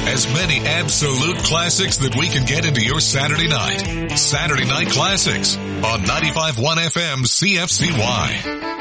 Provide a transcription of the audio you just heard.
as many absolute classics that we can get into your Saturday night. Saturday Night Classics on 95.1 FM CFCY.